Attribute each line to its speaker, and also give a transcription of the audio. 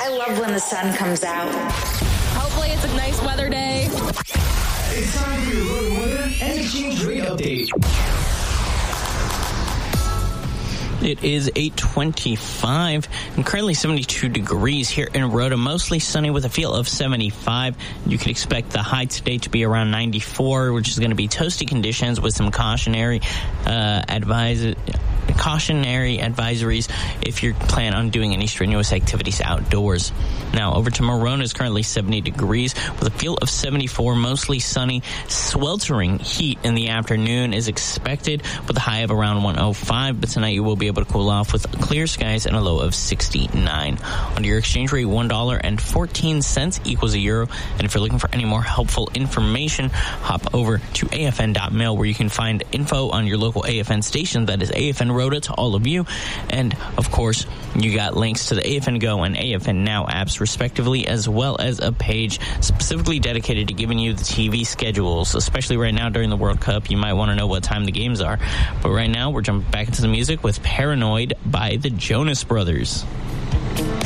Speaker 1: I love when the sun comes out.
Speaker 2: Hopefully it's a nice weather day.
Speaker 3: It's time for your road weather and exchange rate update.
Speaker 4: It is 8:25 and currently 72 degrees here in Rhoda. Mostly sunny with a feel of 75. You can expect the high today to be around 94, which is going to be toasty conditions with some cautionary advisories if you plan on doing any strenuous activities outdoors. Now over to Morona. Is currently 70 degrees with a feel of 74, mostly sunny. Sweltering heat in the afternoon is expected with a high of around 105, but tonight you will be able to cool off with clear skies and a low of 69. On your exchange rate, $1.14 equals €1. And if you're looking for any more helpful information, hop over to afn.mil where you can find info on your local AFN station. That is AFN Rhoda to all of you. And of course, you got links to the AFN Go and AFN Now apps respectively, as well as a page specifically dedicated to giving you the TV schedules, especially right now during the World Cup. You might want to know what time the games are. But right now, we're jumping back into the music with Paranoid by the Jonas Brothers.